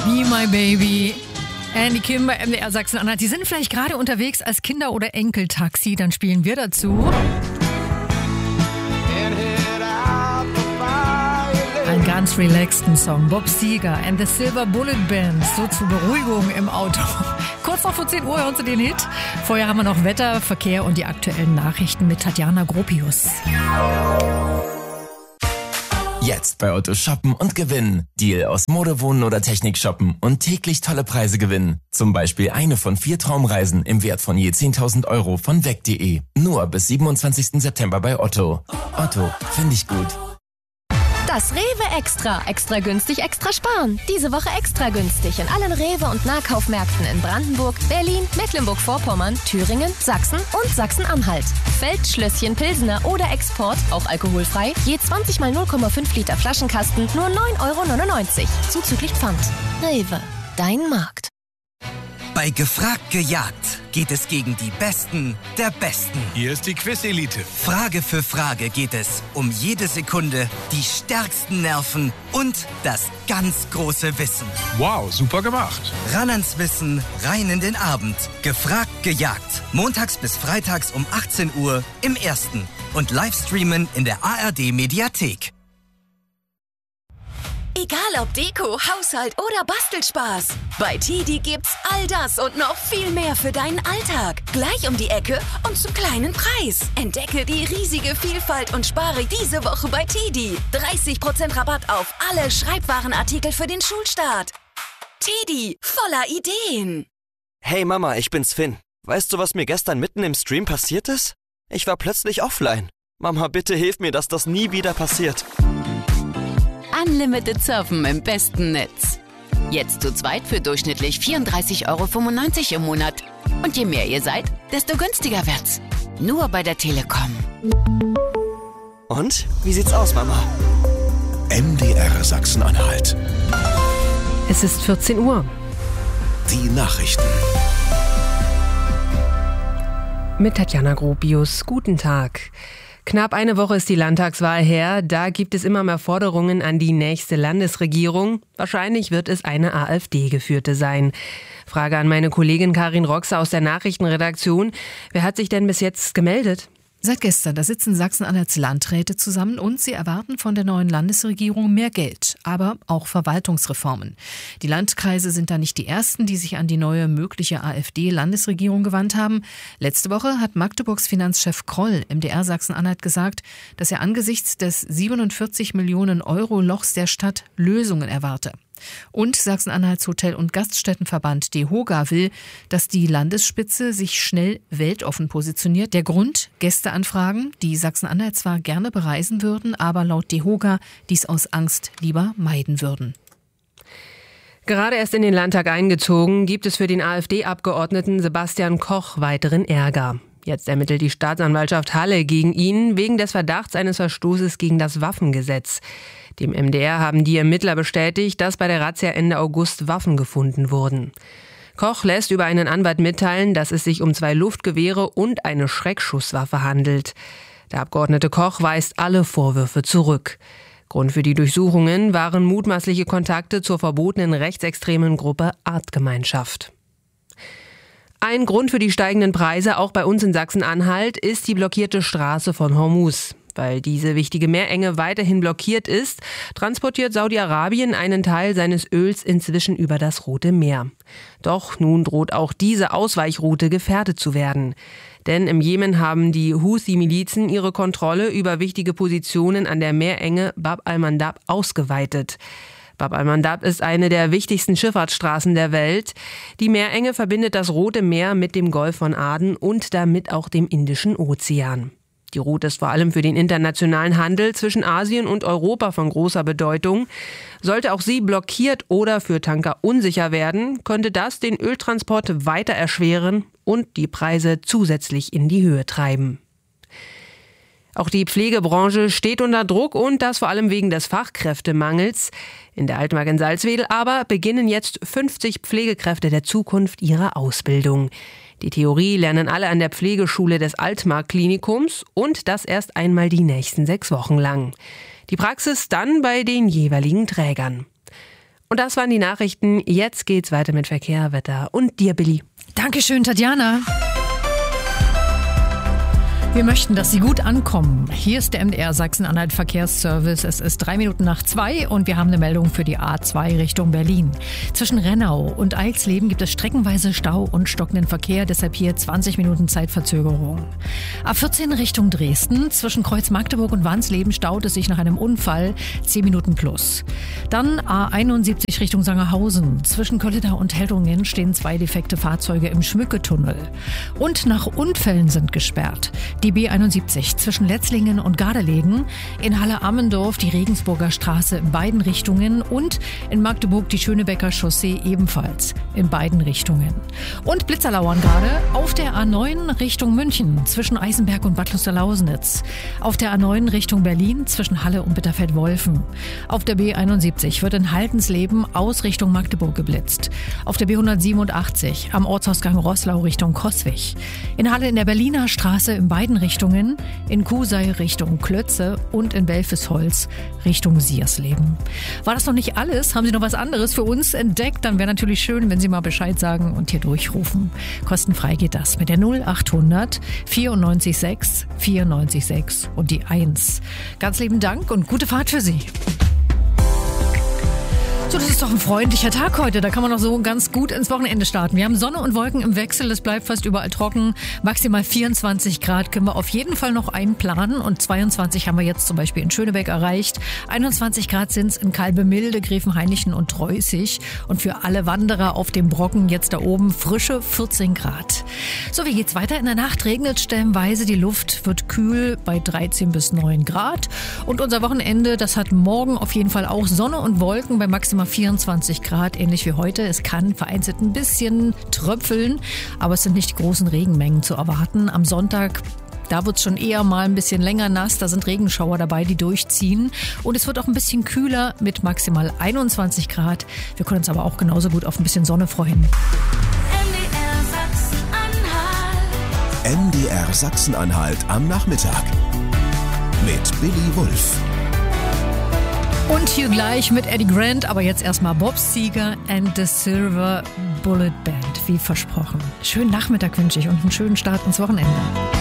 Be My Baby. Andy Kim bei MDR Sachsen-Anhalt. Sie sind vielleicht gerade unterwegs als Kinder- oder Enkeltaxi. Dann spielen wir dazu einen ganz relaxten Song. Bob Seger and the Silver Bullet Band. So zur Beruhigung im Auto. Kurz noch vor 10 Uhr hören Sie den Hit. Vorher haben wir noch Wetter, Verkehr und die aktuellen Nachrichten mit Tatjana Gropius. Jetzt bei Otto shoppen und gewinnen. Deal aus Mode, Wohnen oder Technik shoppen und täglich tolle Preise gewinnen. Zum Beispiel eine von 4 Traumreisen im Wert von je 10.000 Euro von weg.de. Nur bis 27. September bei Otto. Otto, finde ich gut. Das Rewe Extra. Extra günstig, extra sparen. Diese Woche extra günstig in allen Rewe- und Nahkaufmärkten in Brandenburg, Berlin, Mecklenburg-Vorpommern, Thüringen, Sachsen und Sachsen-Anhalt. Feldschlösschen Pilsener oder Export, auch alkoholfrei, je 20 mal 0,5 Liter Flaschenkasten, nur 9,99 €. Zuzüglich Pfand. Rewe, dein Markt. Bei Gefragt gejagt geht es gegen die Besten der Besten. Hier ist die Quiz-Elite. Frage für Frage geht es um jede Sekunde, die stärksten Nerven und das ganz große Wissen. Wow, super gemacht. Ran ans Wissen, rein in den Abend. Gefragt gejagt. Montags bis freitags um 18 Uhr im Ersten. Und Livestreamen in der ARD-Mediathek. Egal ob Deko, Haushalt oder Bastelspaß. Bei TIDI gibt's all das und noch viel mehr für deinen Alltag. Gleich um die Ecke und zum kleinen Preis. Entdecke die riesige Vielfalt und spare diese Woche bei TIDI. 30% Rabatt auf alle Schreibwarenartikel für den Schulstart. TIDI, voller Ideen. Hey Mama, ich bin's Finn. Weißt du, was mir gestern mitten im Stream passiert ist? Ich war plötzlich offline. Mama, bitte hilf mir, dass das nie wieder passiert. Unlimited Surfen im besten Netz. Jetzt zu zweit für durchschnittlich 34,95 € im Monat. Und je mehr ihr seid, desto günstiger wird's. Nur bei der Telekom. Und? Wie sieht's aus, Mama? MDR Sachsen-Anhalt. Es ist 14 Uhr. Die Nachrichten. Mit Tatjana Gropius. Guten Tag. Knapp eine Woche ist die Landtagswahl her. Da gibt es immer mehr Forderungen an die nächste Landesregierung. Wahrscheinlich wird es eine AfD-geführte sein. Frage an meine Kollegin Karin Roxe aus der Nachrichtenredaktion. Wer hat sich denn bis jetzt gemeldet? Seit gestern, da sitzen Sachsen-Anhalts Landräte zusammen und sie erwarten von der neuen Landesregierung mehr Geld, aber auch Verwaltungsreformen. Die Landkreise sind da nicht die ersten, die sich an die neue mögliche AfD-Landesregierung gewandt haben. Letzte Woche hat Magdeburgs Finanzchef Kroll MDR Sachsen-Anhalt gesagt, dass er angesichts des 47 Millionen Euro Lochs der Stadt Lösungen erwarte. Und Sachsen-Anhalts Hotel- und Gaststättenverband DEHOGA will, dass die Landesspitze sich schnell weltoffen positioniert. Der Grund: Gästeanfragen, die Sachsen-Anhalt zwar gerne bereisen würden, aber laut DEHOGA dies aus Angst lieber meiden würden. Gerade erst in den Landtag eingezogen, gibt es für den AfD-Abgeordneten Sebastian Koch weiteren Ärger. Jetzt ermittelt die Staatsanwaltschaft Halle gegen ihn wegen des Verdachts eines Verstoßes gegen das Waffengesetz. Dem MDR haben die Ermittler bestätigt, dass bei der Razzia Ende August Waffen gefunden wurden. Koch lässt über einen Anwalt mitteilen, dass es sich um 2 Luftgewehre und eine Schreckschusswaffe handelt. Der Abgeordnete Koch weist alle Vorwürfe zurück. Grund für die Durchsuchungen waren mutmaßliche Kontakte zur verbotenen rechtsextremen Gruppe Artgemeinschaft. Ein Grund für die steigenden Preise auch bei uns in Sachsen-Anhalt ist die blockierte Straße von Hormuz. Weil diese wichtige Meerenge weiterhin blockiert ist, transportiert Saudi-Arabien einen Teil seines Öls inzwischen über das Rote Meer. Doch nun droht auch diese Ausweichroute gefährdet zu werden. Denn im Jemen haben die Houthi-Milizen ihre Kontrolle über wichtige Positionen an der Meerenge Bab al-Mandab ausgeweitet. Bab al-Mandab ist eine der wichtigsten Schifffahrtsstraßen der Welt. Die Meerenge verbindet das Rote Meer mit dem Golf von Aden und damit auch dem Indischen Ozean. Die Route ist vor allem für den internationalen Handel zwischen Asien und Europa von großer Bedeutung. Sollte auch sie blockiert oder für Tanker unsicher werden, könnte das den Öltransport weiter erschweren und die Preise zusätzlich in die Höhe treiben. Auch die Pflegebranche steht unter Druck und das vor allem wegen des Fachkräftemangels. In der Altmark in Salzwedel aber beginnen jetzt 50 Pflegekräfte der Zukunft ihre Ausbildung. Die Theorie lernen alle an der Pflegeschule des Altmark-Klinikums und das erst einmal die nächsten 6 Wochen lang. Die Praxis dann bei den jeweiligen Trägern. Und das waren die Nachrichten. Jetzt geht's weiter mit Verkehr, Wetter und dir, Billy. Dankeschön, Tatjana. Wir möchten, dass Sie gut ankommen. Hier ist der MDR Sachsen-Anhalt Verkehrsservice. Es ist 2:03 und wir haben eine Meldung für die A2 Richtung Berlin. Zwischen Rennau und Eilsleben gibt es streckenweise Stau und stockenden Verkehr, deshalb hier 20 Minuten Zeitverzögerung. A14 Richtung Dresden. Zwischen Kreuz Magdeburg und Wansleben staut es sich nach einem Unfall 10 Minuten plus. Dann A71 Richtung Sangerhausen. Zwischen Kölledau und Heldringen stehen 2 defekte Fahrzeuge im Schmücketunnel. Und nach Unfällen sind gesperrt die B71 zwischen Letzlingen und Gardelegen, in Halle-Ammendorf die Regensburger Straße in beiden Richtungen und in Magdeburg die Schönebecker Chaussee ebenfalls in beiden Richtungen. Und Blitzer lauern gerade auf der A9 Richtung München zwischen Eisenberg und Bad Luster-Lausnitz. Auf der A9 Richtung Berlin zwischen Halle und Bitterfeld-Wolfen. Auf der B71 wird in Haltensleben aus Richtung Magdeburg geblitzt. Auf der B187 am Ortsausgang Roßlau Richtung Coswig. In Halle in der Berliner Straße in beiden Richtungen, in Kusei Richtung Klötze und in Belfesholz Richtung Siersleben. War das noch nicht alles? Haben Sie noch was anderes für uns entdeckt? Dann wäre natürlich schön, wenn Sie mal Bescheid sagen und hier durchrufen. Kostenfrei geht das mit der 0800 94 6 94 6 und die 1. Ganz lieben Dank und gute Fahrt für Sie. So, das ist doch ein freundlicher Tag heute. Da kann man noch so ganz gut ins Wochenende starten. Wir haben Sonne und Wolken im Wechsel. Es bleibt fast überall trocken. Maximal 24 Grad können wir auf jeden Fall noch einplanen. Und 22 haben wir jetzt zum Beispiel in Schönebeck erreicht. 21 Grad sind es in Kalbemilde, Gräfenhainichen und Treußig. Und für alle Wanderer auf dem Brocken jetzt da oben frische 14 Grad. So, wie geht's weiter? In der Nacht regnet stellenweise. Die Luft wird kühl bei 13 bis 9 Grad. Und unser Wochenende, das hat morgen auf jeden Fall auch Sonne und Wolken bei maximal 24 Grad, ähnlich wie heute. Es kann vereinzelt ein bisschen tröpfeln, aber es sind nicht die großen Regenmengen zu erwarten. Am Sonntag, da wird es schon eher mal ein bisschen länger nass. Da sind Regenschauer dabei, die durchziehen. Und es wird auch ein bisschen kühler mit maximal 21 Grad. Wir können uns aber auch genauso gut auf ein bisschen Sonne freuen. MDR Sachsen-Anhalt am Nachmittag mit Billy Wulff. Und hier gleich mit Eddie Grant, aber jetzt erstmal Bob Seger and the Silver Bullet Band, wie versprochen. Schönen Nachmittag wünsche ich und einen schönen Start ins Wochenende.